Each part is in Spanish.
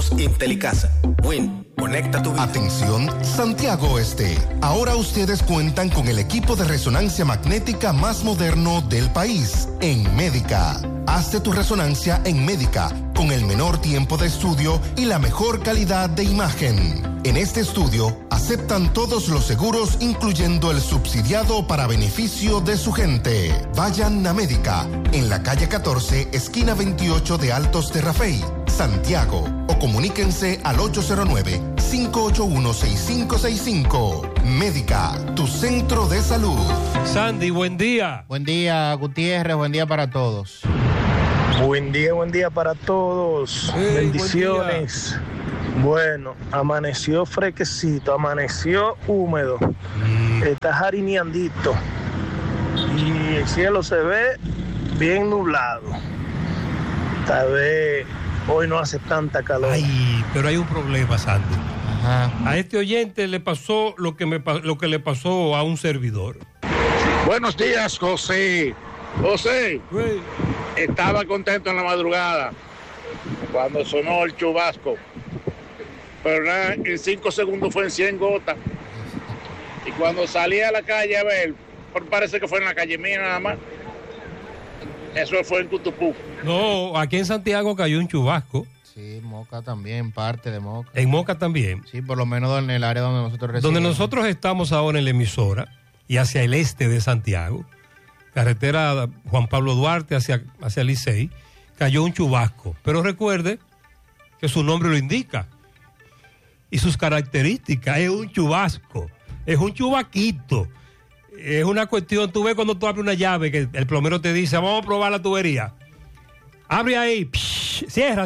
equipos Intelicasa. Win, conecta tu vida. Atención, Santiago Este. Ahora ustedes cuentan con el equipo de resonancia magnética más moderno del país, en Médica. Hazte tu resonancia en Médica, con el menor tiempo de estudio y la mejor calidad de imagen. En este estudio, aceptan todos los seguros, incluyendo el subsidiado para beneficio de su gente. Vayan a Médica, en la calle 14, esquina 28 de Altos de Rafey, Santiago, o comuníquense al 809-581-6565. Médica, tu centro de salud. Sandy, buen día. Buen día, Gutiérrez, buen día para todos. Buen día para todos. Bendiciones. Bueno, amaneció fresquecito, amaneció húmedo, está jarineandito y el cielo se ve bien nublado. Tal vez hoy no hace tanta calor. Ay, pero hay un problema, Sandy. Ajá. A este oyente le pasó lo que le pasó a un servidor. Buenos días, José. José, Güey. estaba contento en la madrugada cuando sonó el chubasco. Pero nada, en 5 segundos fue en 100 gotas. Y cuando salí a la calle a ver, parece que fue en la calle mía nada más. Eso fue en Cutupú. No, aquí en Santiago cayó un chubasco. Sí, Moca también, parte de Moca. En Moca también. Sí, por lo menos en el área donde nosotros residimos. Donde nosotros estamos ahora en la emisora y hacia el este de Santiago, carretera Juan Pablo Duarte hacia Licey, cayó un chubasco. Pero recuerde que su nombre lo indica. Y sus características, es un chubasco, es un chubaquito, es una cuestión, tú ves cuando tú abres una llave que el plomero te dice, vamos a probar la tubería, abre ahí, psh, cierra.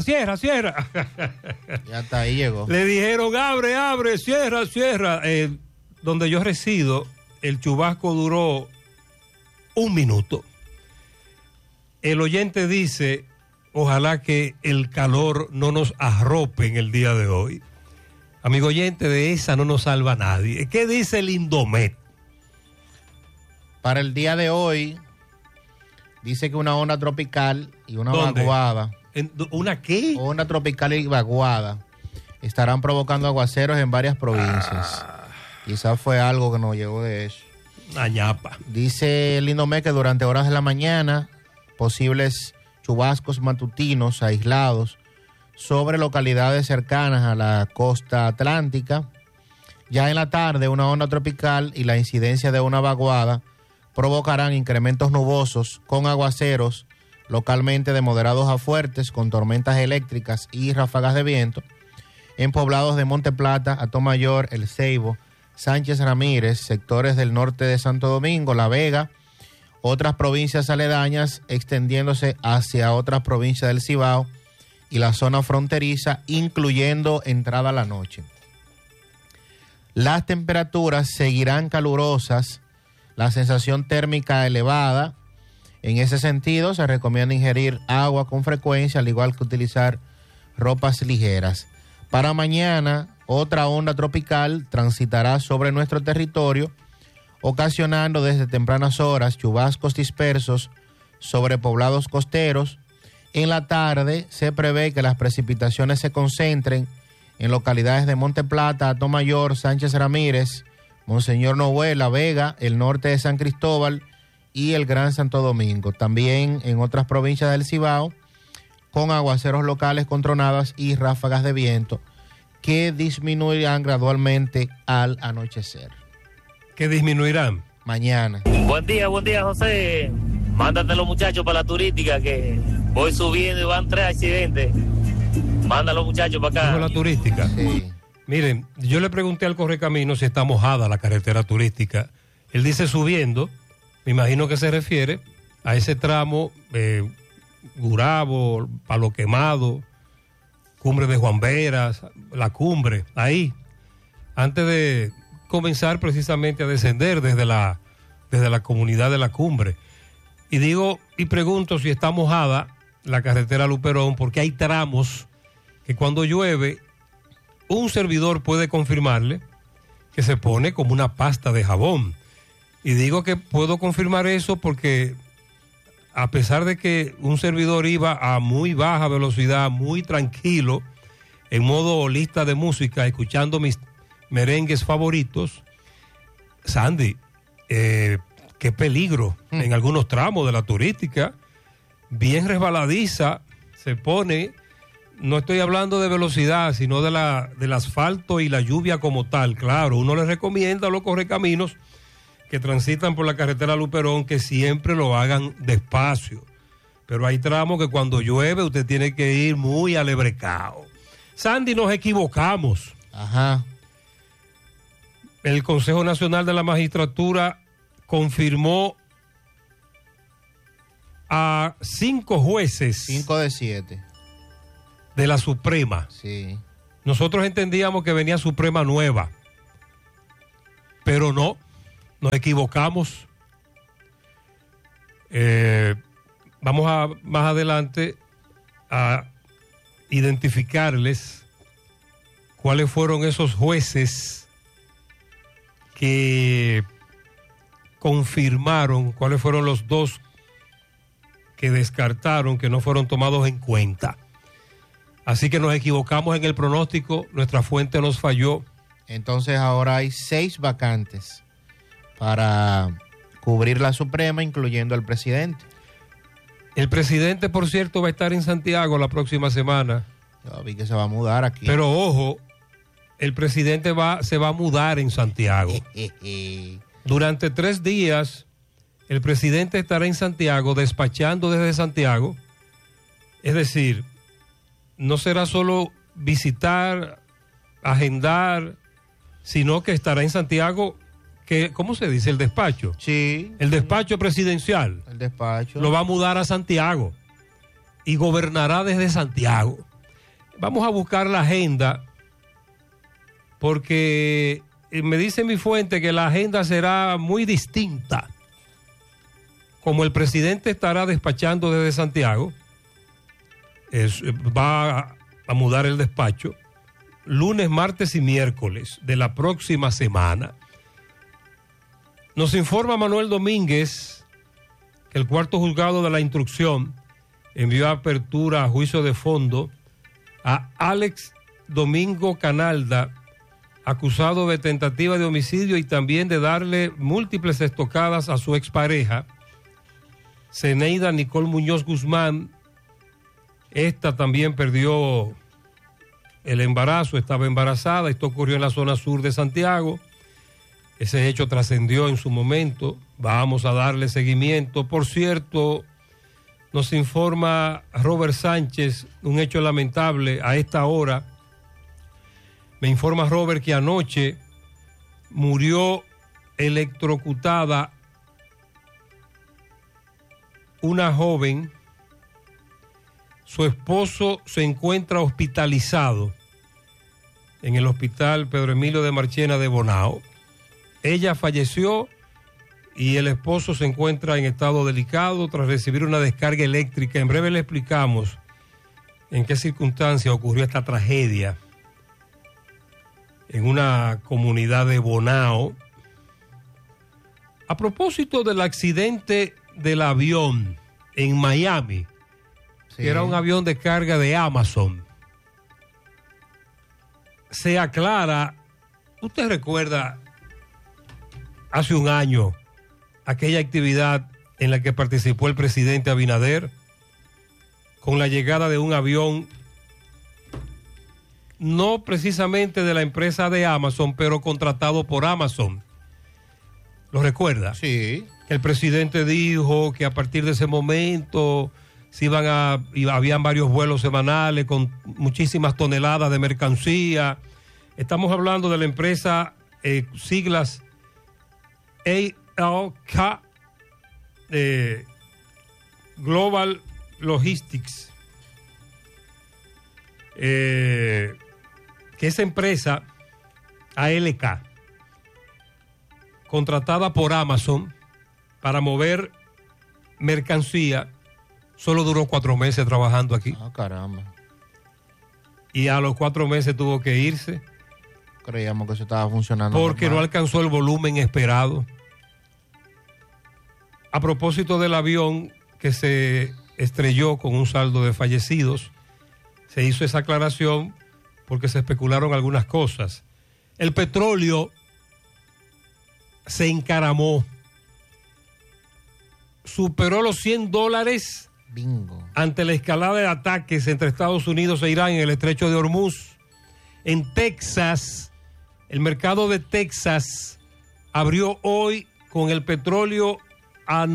Ya hasta ahí llegó. Le dijeron, abre, cierra. Donde yo resido, el chubasco duró 1 minuto. El oyente dice, ojalá que el calor no nos arrope en el día de hoy. Amigo oyente, de esa no nos salva nadie. ¿Qué dice el Indomet? Para el día de hoy, dice que una onda tropical y una ¿Dónde? vaguada. ¿Una qué? Onda tropical y vaguada estarán provocando aguaceros en varias provincias. Quizás fue algo que nos llegó de eso. Una ñapa. Dice el Indomet que durante horas de la mañana, posibles chubascos matutinos aislados sobre localidades cercanas a la costa atlántica. Ya en la tarde, una onda tropical y la incidencia de una vaguada provocarán incrementos nubosos con aguaceros localmente de moderados a fuertes, con tormentas eléctricas y ráfagas de viento en poblados de Monte Plata, Atomayor, El Ceibo, Sánchez Ramírez, sectores del norte de Santo Domingo, La Vega, otras provincias aledañas, extendiéndose hacia otras provincias del Cibao y la zona fronteriza, incluyendo entrada a la noche. Las temperaturas seguirán calurosas, la sensación térmica elevada. En ese sentido, se recomienda ingerir agua con frecuencia, al igual que utilizar ropas ligeras. Para mañana, otra onda tropical transitará sobre nuestro territorio, ocasionando desde tempranas horas chubascos dispersos sobre poblados costeros. En la tarde se prevé que las precipitaciones se concentren en localidades de Monte Plata, Atomayor, Sánchez Ramírez, Monseñor Noel, La Vega, el norte de San Cristóbal y el Gran Santo Domingo. También en otras provincias del Cibao, con aguaceros locales con tronadas y ráfagas de viento que disminuirán gradualmente al anochecer. ¿Qué disminuirán? Mañana. Buen día, José. Mándate los muchachos para la turística, que voy subiendo y van 3 accidentes. Manda a los muchachos para acá. ¿Dijo la turística? Sí. Miren, yo le pregunté al Correcaminos si está mojada la carretera turística. Él dice subiendo, me imagino que se refiere a ese tramo, Gurabo, Palo Quemado, Cumbre de Juan Veras, la cumbre, ahí, antes de comenzar precisamente a descender desde la comunidad de la cumbre. Y digo, y pregunto si está mojada la carretera Luperón, porque hay tramos que cuando llueve, un servidor puede confirmarle que se pone como una pasta de jabón. Y digo que puedo confirmar eso porque a pesar de que un servidor iba a muy baja velocidad, muy tranquilo, en modo lista de música, escuchando mis merengues favoritos. Sandy, qué peligro en algunos tramos de la turística, bien resbaladiza se pone. No estoy hablando de velocidad, sino del asfalto y la lluvia como tal. Claro, uno le recomienda a los correcaminos que transitan por la carretera Luperón que siempre lo hagan despacio. Pero hay tramos que cuando llueve usted tiene que ir muy alebrecado. Sandy, nos equivocamos. Ajá. El Consejo Nacional de la Magistratura confirmó a 5 jueces. 5 de 7. De la Suprema. Sí. Nosotros entendíamos que venía Suprema nueva, pero no, nos equivocamos. Vamos a más adelante a identificarles cuáles fueron esos jueces que confirmaron, cuáles fueron los 2 que descartaron, que no fueron tomados en cuenta. Así que nos equivocamos en el pronóstico, nuestra fuente nos falló. Entonces ahora hay 6 vacantes para cubrir la Suprema, incluyendo al presidente. El presidente, por cierto, va a estar en Santiago la próxima semana. Yo vi que se va a mudar aquí. Pero ojo, el presidente se va a mudar en Santiago. Durante 3 días, el presidente estará en Santiago, despachando desde Santiago. Es decir, no será solo visitar, agendar, sino que estará en Santiago, que, ¿cómo se dice? El despacho. Sí. El despacho presidencial. El despacho. Lo va a mudar a Santiago y gobernará desde Santiago. Vamos a buscar la agenda porque me dice mi fuente que la agenda será muy distinta. Como el presidente estará despachando desde Santiago, va a mudar el despacho lunes, martes y miércoles de la próxima semana. Nos informa Manuel Domínguez que el 4º juzgado de la instrucción envió a apertura a juicio de fondo a Alex Domingo Canalda, acusado de tentativa de homicidio y también de darle múltiples estocadas a su expareja, Zeneida Nicole Muñoz Guzmán. Esta también perdió el embarazo, estaba embarazada. Esto ocurrió en la zona sur de Santiago. Ese hecho trascendió en su momento. Vamos a darle seguimiento. Por cierto, nos informa Robert Sánchez, un hecho lamentable a esta hora. Me informa Robert que anoche murió electrocutada una joven. Su esposo se encuentra hospitalizado en el hospital Pedro Emilio de Marchena de Bonao. Ella falleció y el esposo se encuentra en estado delicado tras recibir una descarga eléctrica. En breve le explicamos en qué circunstancia ocurrió esta tragedia en una comunidad de Bonao. A propósito del accidente del avión en Miami, sí, que era un avión de carga de Amazon, se aclara, usted recuerda hace un año aquella actividad en la que participó el presidente Abinader con la llegada de un avión no precisamente de la empresa de Amazon, pero contratado por Amazon. ¿Lo recuerda? Sí. El presidente dijo que a partir de ese momento habían varios vuelos semanales con muchísimas toneladas de mercancía. Estamos hablando de la empresa, siglas ALK, Global Logistics, que esa empresa, ALK, contratada por Amazon para mover mercancía, solo duró 4 meses trabajando aquí. Ah, caramba. Y a los 4 meses tuvo que irse. Creíamos que eso estaba funcionando porque normal. No alcanzó el volumen esperado. A propósito del avión que se estrelló con un saldo de fallecidos, se hizo esa aclaración porque se especularon algunas cosas. El petróleo se encaramó, superó los $100 Bingo. ante la escalada de ataques entre Estados Unidos e Irán en el estrecho de Hormuz. En Texas, el mercado de Texas abrió hoy con el petróleo a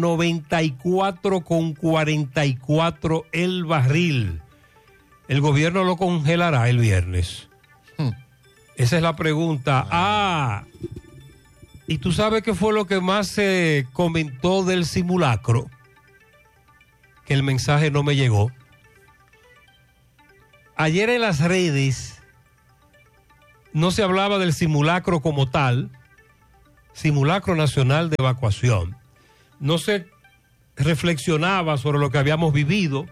94,44 el barril. El gobierno lo congelará el viernes. Esa es la pregunta. ¿Y tú sabes qué fue lo que más se comentó del simulacro? Que el mensaje no me llegó. Ayer en las redes no se hablaba del simulacro como tal, simulacro nacional de evacuación. No se reflexionaba sobre lo que habíamos vivido.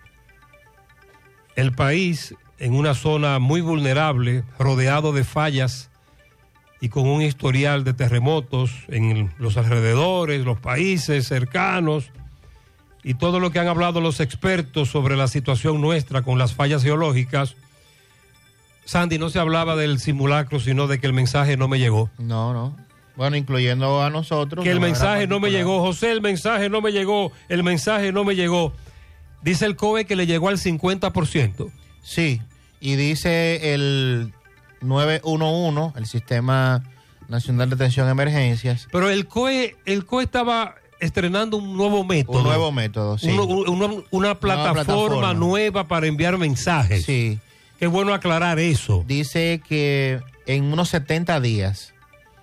El país en una zona muy vulnerable, rodeado de fallas y con un historial de terremotos en los alrededores, los países cercanos, y todo lo que han hablado los expertos sobre la situación nuestra con las fallas geológicas. Sandy, no se hablaba del simulacro, sino de que el mensaje no me llegó. No. Bueno, incluyendo a nosotros. Que el mensaje no me llegó. José, el mensaje no me llegó. El mensaje no me llegó. Dice el COE que le llegó al 50%. Sí, y dice el 911, el Sistema Nacional de Atención a Emergencias. Pero el COE estaba estrenando un nuevo método. Un nuevo método, sí. Una plataforma nueva para enviar mensajes. Sí. Qué bueno aclarar eso. Dice que en unos 70 días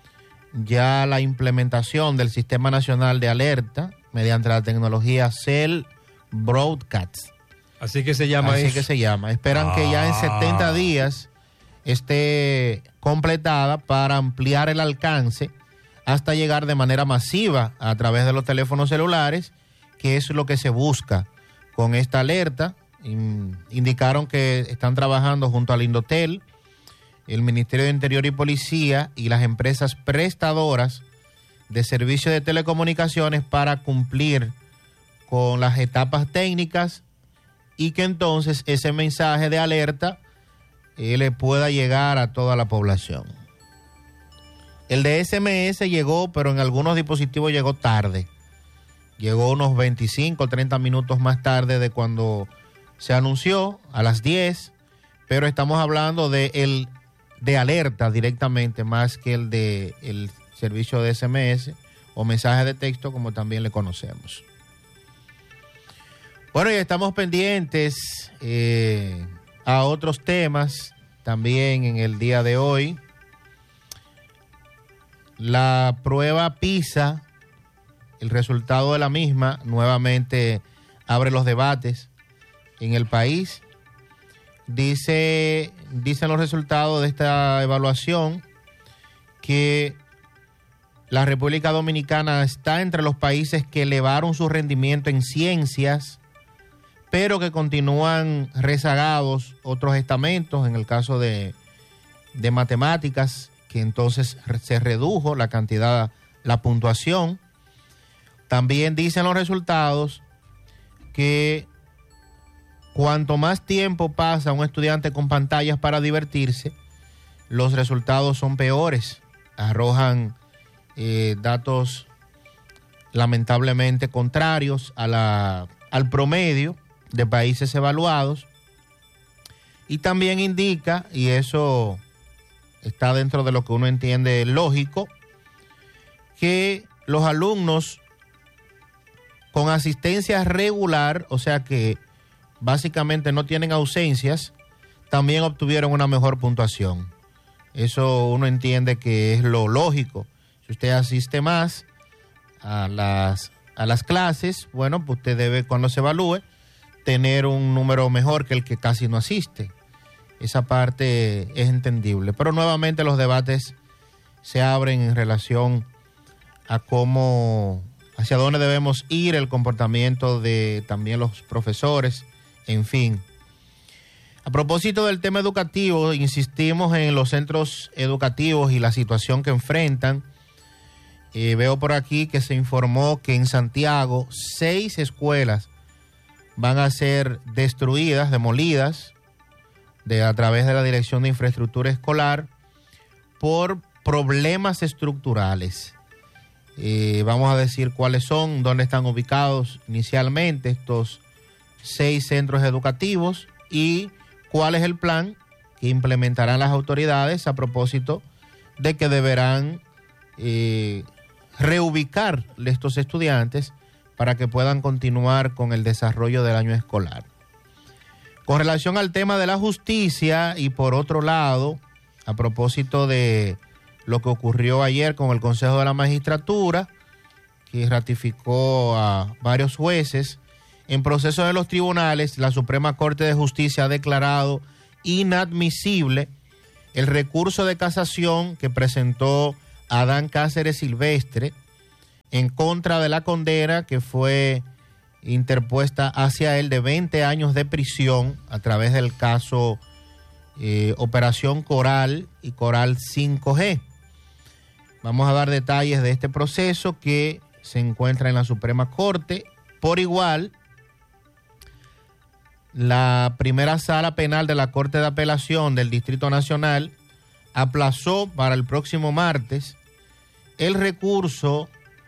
ya la implementación del Sistema Nacional de Alerta mediante la tecnología Cell Broadcast. Así que se llama Así eso. que se llama. Esperan que ya en 70 días esté completada para ampliar el alcance hasta llegar de manera masiva a través de los teléfonos celulares, que es lo que se busca con esta alerta. Indicaron que están trabajando junto al Indotel, el Ministerio de Interior y Policía y las empresas prestadoras de servicios de telecomunicaciones para cumplir con las etapas técnicas y que entonces ese mensaje de alerta le pueda llegar a toda la población. El de SMS llegó, pero en algunos dispositivos llegó tarde. Llegó unos 25 o 30 minutos más tarde de cuando se anunció, a las 10, pero estamos hablando de alerta directamente, más que el de el servicio de SMS o mensaje de texto, como también le conocemos. Bueno, y estamos pendientes a otros temas también en el día de hoy. La prueba PISA, el resultado de la misma, nuevamente abre los debates en el país. Dicen los resultados de esta evaluación que la República Dominicana está entre los países que elevaron su rendimiento en ciencias, pero que continúan rezagados otros estamentos, en el caso de matemáticas, que entonces se redujo la cantidad, la puntuación. También dicen los resultados que cuanto más tiempo pasa un estudiante con pantallas para divertirse, los resultados son peores. Arrojan datos lamentablemente contrarios al promedio de países evaluados. Y también indica, y eso está dentro de lo que uno entiende lógico, que los alumnos con asistencia regular, o sea que básicamente no tienen ausencias, también obtuvieron una mejor puntuación. Eso uno entiende que es lo lógico. Si usted asiste más a las clases, bueno, pues usted debe, cuando se evalúe, tener un número mejor que el que casi no asiste. Esa parte es entendible. Pero nuevamente los debates se abren en relación a hacia dónde debemos ir, el comportamiento de también los profesores, en fin. A propósito del tema educativo, insistimos en los centros educativos y la situación que enfrentan. Veo por aquí que se informó que en Santiago 6 escuelas van a ser destruidas, demolidas, a través de la Dirección de Infraestructura Escolar por problemas estructurales. Vamos a decir cuáles son, dónde están ubicados inicialmente estos 6 centros educativos y cuál es el plan que implementarán las autoridades a propósito de que deberán reubicar estos estudiantes para que puedan continuar con el desarrollo del año escolar. Con relación al tema de la justicia y por otro lado, a propósito de lo que ocurrió ayer con el Consejo de la Magistratura, que ratificó a varios jueces en proceso de los tribunales, la Suprema Corte de Justicia ha declarado inadmisible el recurso de casación que presentó Adán Cáceres Silvestre en contra de la condena que fue interpuesta hacia él de 20 años de prisión a través del caso Operación Coral y Coral 5G. Vamos a dar detalles de este proceso que se encuentra en la Suprema Corte. Por igual, la primera sala penal de la Corte de Apelación del Distrito Nacional aplazó para el próximo martes el recurso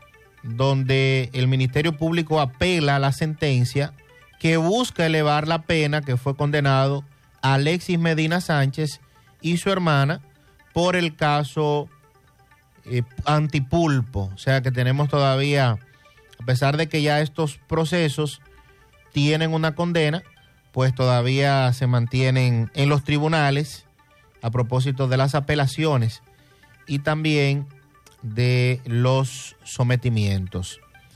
donde el Ministerio Público apela a la sentencia que busca elevar la pena que fue condenado a Alexis Medina Sánchez y su hermana por el caso Antipulpo. O sea que tenemos todavía, a pesar de que ya estos procesos tienen una condena, pues todavía se mantienen en los tribunales a propósito de las apelaciones y también de los sometimientos.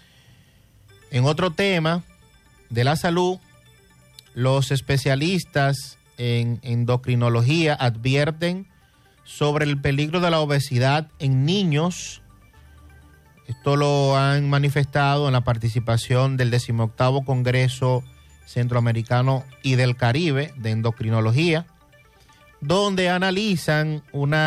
En otro tema de la salud, los especialistas en endocrinología advierten sobre el peligro de la obesidad en niños. Esto lo han manifestado en la participación del 18º Congreso Centroamericano y del Caribe de Endocrinología, donde analizan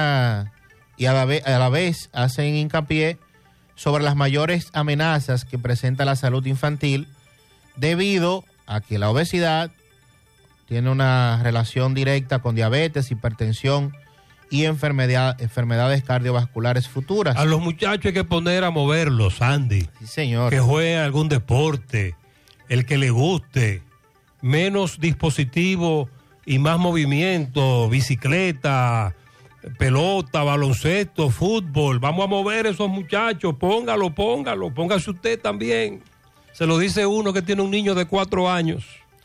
y a la vez hacen hincapié sobre las mayores amenazas que presenta la salud infantil debido a que la obesidad tiene una relación directa con diabetes, hipertensión y enfermedades cardiovasculares futuras. A los muchachos hay que poner a moverlos, Andy. Sí, señor. Que jueguen algún deporte, el que le guste, menos dispositivo y más movimiento, bicicleta, pelota, baloncesto, fútbol. Vamos a mover a esos muchachos, póngase usted también. Se lo dice uno que tiene un niño de 4 años.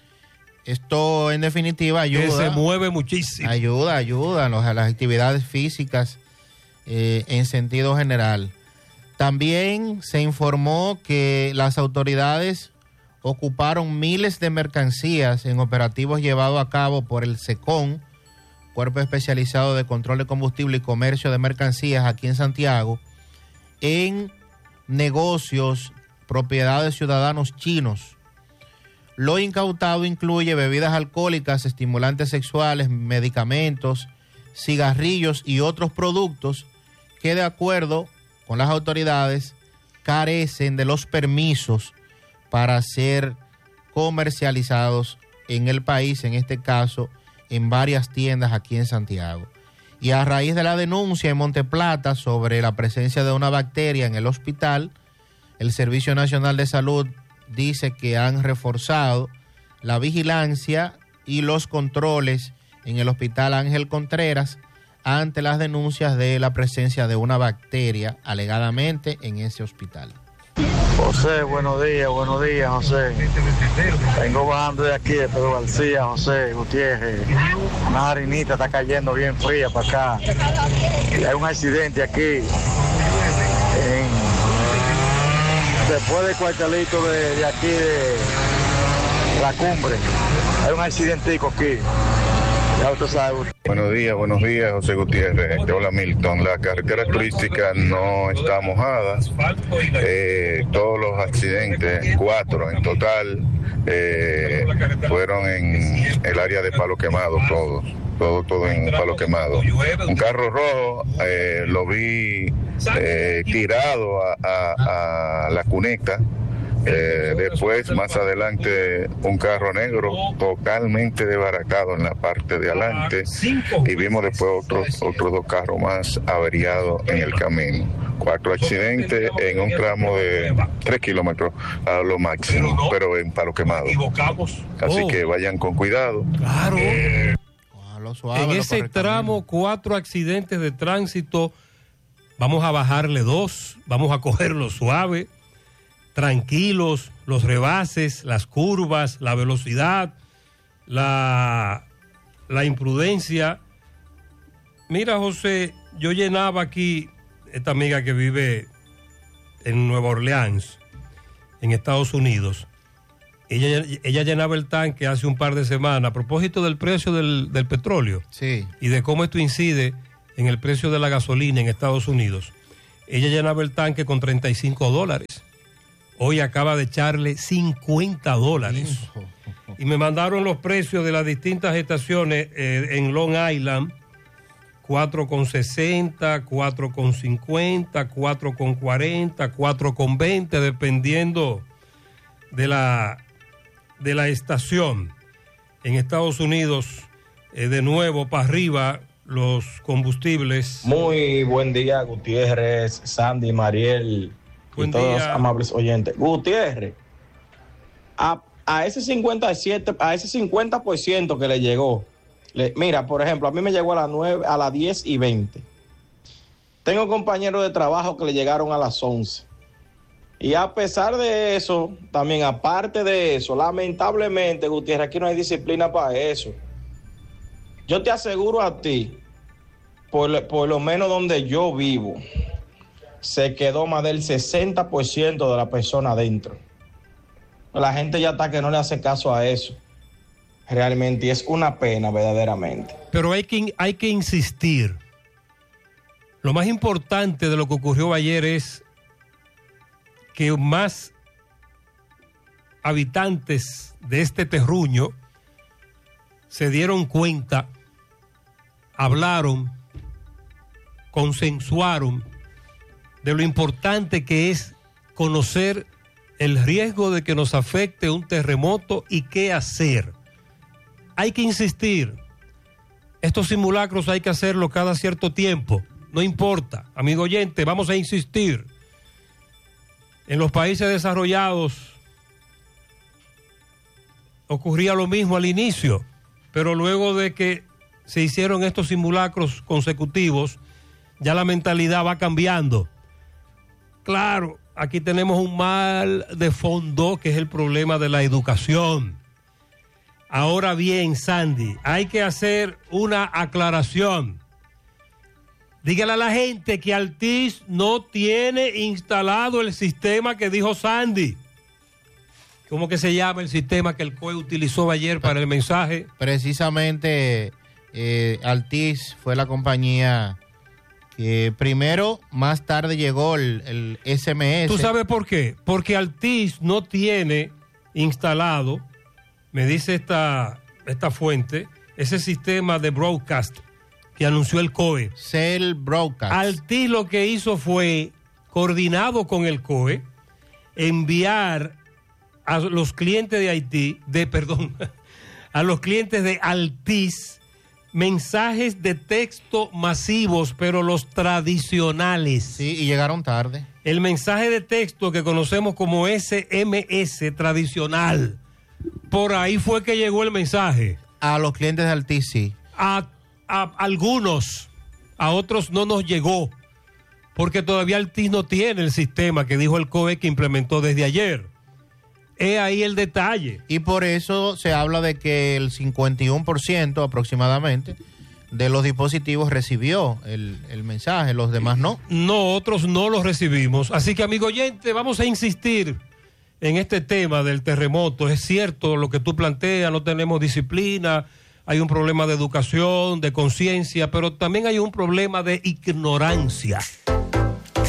Esto en definitiva ayuda. Que se mueve muchísimo. Ayuda a las actividades físicas en sentido general. También se informó que las autoridades ocuparon miles de mercancías en operativos llevados a cabo por el SECON, Cuerpo Especializado de Control de Combustible y Comercio de Mercancías aquí en Santiago, en negocios, propiedad de ciudadanos chinos. Lo incautado incluye bebidas alcohólicas, estimulantes sexuales, medicamentos, cigarrillos y otros productos que, de acuerdo con las autoridades, carecen de los permisos para ser comercializados en el país, en este caso en varias tiendas aquí en Santiago. Y a raíz de la denuncia en Monteplata sobre la presencia de una bacteria en el hospital, el Servicio Nacional de Salud dice que han reforzado la vigilancia y los controles en el Hospital Ángel Contreras ante las denuncias de la presencia de una bacteria alegadamente en ese hospital. José, buenos días, José. Vengo bajando de aquí, de Pedro García, José Gutiérrez. Una harinita está cayendo bien fría para acá. Y hay un accidente aquí, después del cuartelito de aquí de la Cumbre. Hay un accidentico aquí. Buenos días, José Gutiérrez. Hola, Milton. La carretera turística no está mojada. Todos los accidentes, 4 en total, fueron en el área de Palo Quemado, todo en Palo Quemado. Un carro rojo lo vi tirado a la cuneta Después, más adelante, un carro negro totalmente desbaratado en la parte de adelante y vimos después otros 2 carros más averiados en el camino. 4 accidentes en un tramo de 3 kilómetros a lo máximo, pero en palo quemado. Así que vayan con cuidado. Claro. En ese tramo, 4 accidentes de tránsito. Vamos a bajarle 2, vamos a cogerlo suave, tranquilos, los rebases, las curvas, la velocidad, la imprudencia. Mira, José, yo llenaba aquí, esta amiga que vive en Nueva Orleans, en Estados Unidos, ella llenaba el tanque hace un par de semanas a propósito del precio del petróleo, sí, y de cómo esto incide en el precio de la gasolina en Estados Unidos. Ella llenaba el tanque con $35. Hoy acaba de echarle $50. Y me mandaron los precios de las distintas estaciones en Long Island: 4,60, 4,50, 4,40, 4,20, dependiendo de la estación. En Estados Unidos, de nuevo para arriba, los combustibles. Muy buen día, Gutiérrez, Sandy, Mariel y todos los amables oyentes. Gutiérrez, a ese 50% que le llegó, mira, por ejemplo, a mí me llegó a las 10:20. Tengo compañeros de trabajo que le llegaron a las 11. Y a pesar de eso, también aparte de eso, lamentablemente, Gutiérrez, aquí no hay disciplina para eso. Yo te aseguro a ti, por lo menos donde yo vivo, se quedó más del 60% de la persona adentro. La gente ya está que no le hace caso a eso. Realmente, y es una pena verdaderamente. Pero hay que insistir. Lo más importante de lo que ocurrió ayer es que más habitantes de este terruño se dieron cuenta, hablaron, consensuaron de lo importante que es conocer el riesgo de que nos afecte un terremoto y qué hacer. Hay que insistir. Estos simulacros hay que hacerlo cada cierto tiempo. No importa, amigo oyente, vamos a insistir. En los países desarrollados ocurría lo mismo al inicio, pero luego de que se hicieron estos simulacros consecutivos, ya la mentalidad va cambiando. Claro, aquí tenemos un mal de fondo, que es el problema de la educación. Ahora bien, Sandy, hay que hacer una aclaración. Dígale a la gente que Altiz no tiene instalado el sistema que dijo Sandy. ¿Cómo que se llama el sistema que el COE utilizó ayer para el mensaje? Precisamente Altiz fue la compañía que primero, más tarde llegó el SMS. ¿Tú sabes por qué? Porque Altiz no tiene instalado, me dice esta fuente, ese sistema de broadcast que anunció el COE. Cell Broadcast. Altiz lo que hizo fue, coordinado con el COE, enviar a los clientes de a los clientes de Altiz mensajes de texto masivos, pero los tradicionales. Sí, y llegaron tarde. El mensaje de texto que conocemos como SMS tradicional. Por ahí fue que llegó el mensaje. A los clientes de Altiz, sí. A algunos, a otros no nos llegó, porque todavía Altiz no tiene el sistema que dijo el COE que implementó desde ayer. Es ahí el detalle. Y por eso se habla de que el 51% aproximadamente de los dispositivos recibió el mensaje, los demás no. No, otros no los recibimos. Así que, amigo oyente, vamos a insistir en este tema del terremoto. Es cierto lo que tú planteas, no tenemos disciplina, hay un problema de educación, de conciencia, pero también hay un problema de ignorancia.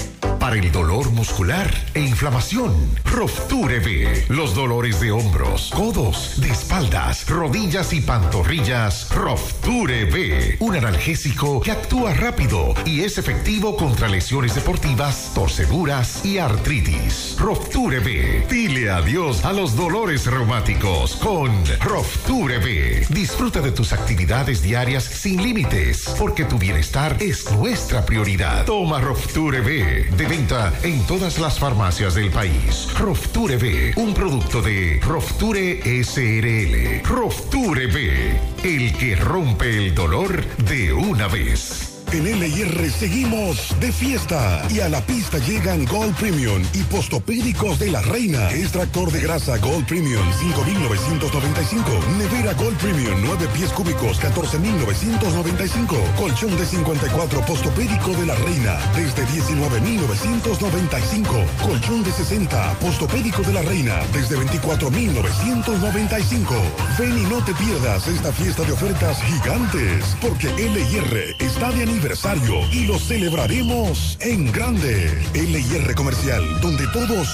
para el dolor muscular e inflamación. Rofture B. Los dolores de hombros, codos, de espaldas, rodillas y pantorrillas. Rofture B. Un analgésico que actúa rápido y es efectivo contra lesiones deportivas, torceduras y artritis. Rofture B. Dile adiós a los dolores reumáticos con Rofture B. Disfruta de tus actividades diarias sin límites, porque tu bienestar es nuestra prioridad. Toma Rofture B, de venta en todas las farmacias del país. Rofture B, un producto de Rofture SRL. Rofture B, el que rompe el dolor de una vez. En LIR seguimos de fiesta y a la pista llegan Gold Premium y Postopédicos de la Reina. Extractor de grasa Gold Premium, 5,995. Nevera Gold Premium, 9 pies cúbicos, 14,995. Colchón de 54 Postopédico de la Reina, desde 19,995. Colchón de 60 Postopédico de la Reina, desde 24,995. Ven y no te pierdas esta fiesta de ofertas gigantes, porque LIR está de aniversario y lo celebraremos en grande. LIR Comercial, donde todos